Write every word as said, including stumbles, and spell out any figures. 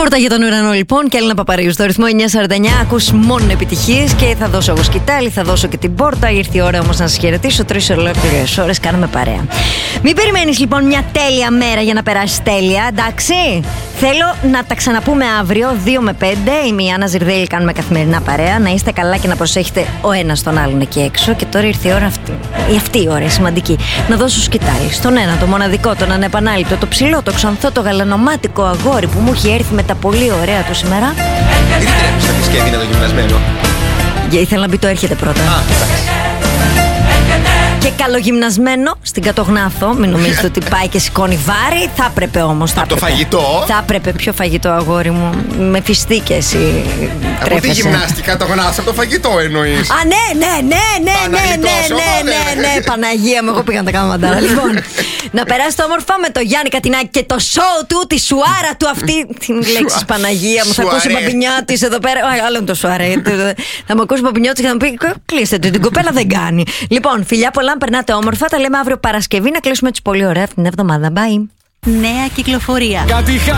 Πόρτα για τον ουρανό λοιπόν και Έλληνα Παπαρίου στο ρυθμό εννιά σαράντα εννιά. Ακούς μόνο επιτυχίες και θα δώσω εγώ σκητάλη, θα δώσω και την πόρτα. Ήρθε η ώρα όμως να σας χαιρετήσω. Τρεις ολόκληρες ώρες κάνουμε παρέα. Μην περιμένεις λοιπόν μια τέλεια μέρα για να περάσεις τέλεια, εντάξει. Θέλω να τα ξαναπούμε αύριο δύο με πέντε. Είμαι η Άννα Ζιρδέλη, κάνουμε καθημερινά παρέα. Να είστε καλά και να προσέχετε ο ένας τον άλλον εκεί έξω. Και τώρα ήρθε η ώρα αυτή. Η αυτή η ώρα είναι σημαντική. Να δώσω σκητάλη στον ένα, το μοναδικό, τον ανεπανάληπτο, το ψηλό, το ξανθό, το γαλανομάτικο αγόρι που μου έχει έρθει με τα πολύ ωραία του σήμερα. Τι τρέπεις να τη είναι το γυμνασμένο. Για ήθελα να μπει το έρχεται πρώτα. Α, εντάξει. Και καλογυμνασμένο στην Κατογνάθο. Μην νομίζετε ότι πάει και σηκώνει βάρη. Θα έπρεπε όμως. Από το φαγητό. Θα έπρεπε. Ποιο φαγητό, αγόρι μου? Με φιστί και εσύ. Από τη γυμνάστηκα Κατογνάθο, από το φαγητό εννοείς? Α, ναι, ναι, ναι, ναι, ναι, ναι, ναι, ναι, ναι, Παναγία μου, εγώ πήγα να τα κάνω μαντάρα. Λοιπόν, να περάσετε όμορφα με το Γιάννη Κατινάκη και το σοου του, τη σουάρα του αυτή. Τι λέξεις, Παναγία μου, θα ακούσει ο Παπινιώτης εδώ πέρα. Άλλο είναι το σουάρε. Θα μου ακούσει ο Παπινιώτης και θα μου πει: κλείστε την κοπέλα, δεν κάνει. Λοιπόν, φιλιά πολλά, περνάτε όμορφα. Τα λέμε αύριο Παρασκευή να κλείσουμε έτσι πολύ ωραία αυτήν την εβδομάδα. Bye. Νέα κυκλοφορία.